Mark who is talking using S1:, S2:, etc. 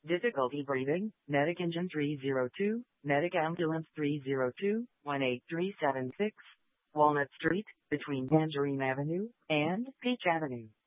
S1: Difficulty breathing, Medic Engine 302, Medic Ambulance 302, 18376, Walnut Street, between Tangerine Avenue and Peach Avenue.